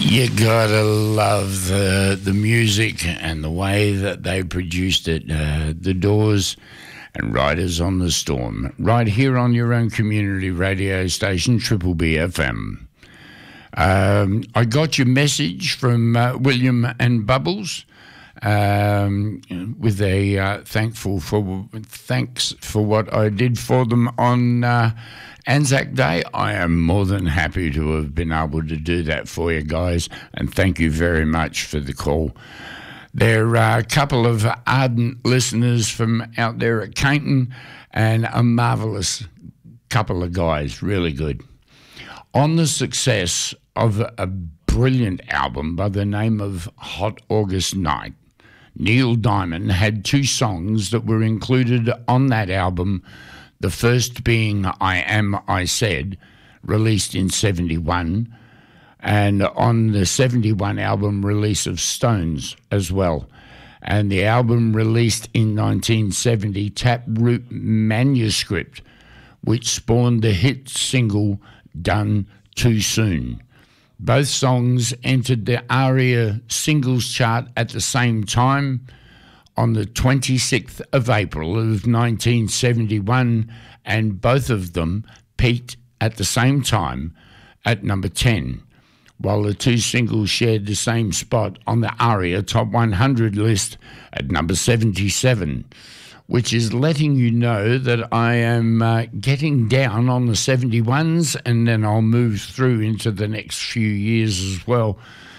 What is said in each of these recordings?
You gotta love the music and the way that they produced it. The Doors and Riders on the Storm, right here on your own community radio station, Triple B FM. I got your message from William and Bubbles with a thanks for what I did for them on Anzac Day. I am more than happy to have been able to do that for you guys, and thank you very much for the call. There are a couple of ardent listeners from out there at Cainton, and a marvellous couple of guys, really good. On the success of a brilliant album by the name of Hot August Night, Neil Diamond had two songs that were included on that album, the first being I Am, I Said, released in 71, and on the 71 album release of Stones as well. And the album released in 1970, Taproot Manuscript, which spawned the hit single Done Too Soon. Both songs entered the ARIA singles chart at the same time on the 26th of April of 1971, and both of them peaked at the same time at number 10, while the two singles shared the same spot on the ARIA Top 100 list at number 77, which is letting you know that I am getting down on the 71s, and then I'll move through into the next few years as well.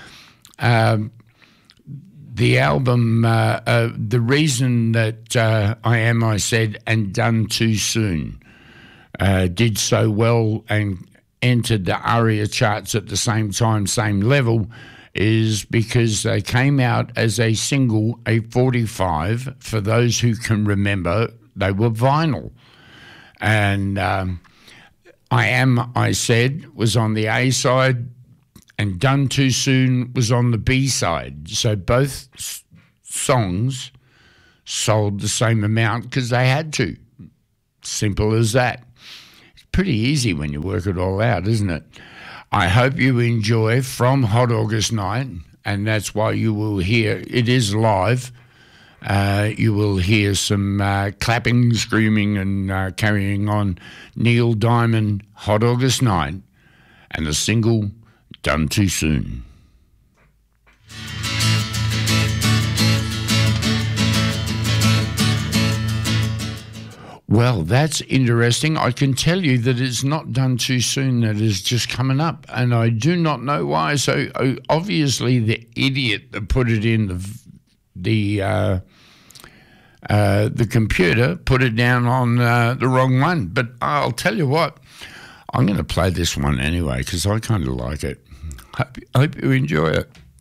The album, the reason that I Am, I Said, and Done Too Soon did so well and entered the ARIA charts at the same time, same level, is because they came out as a single, a 45. For those who can remember, they were vinyl. And I Am, I Said was on the A side, and Done Too Soon was on the B side. So both songs sold the same amount because they had to. Simple as that. It's pretty easy when you work it all out, isn't it? I hope you enjoy From Hot August Night, and that's why you will hear, it is live, you will hear some clapping, screaming and carrying on. Neil Diamond, Hot August Night, and the single Done Too Soon. Well, that's interesting. I can tell you that it's not Done Too Soon that is just coming up, and I do not know why. So obviously the idiot that put it in the computer put it down on the wrong one. But I'll tell you what, I'm going to play this one anyway because I kind of like it. Hope you enjoy it.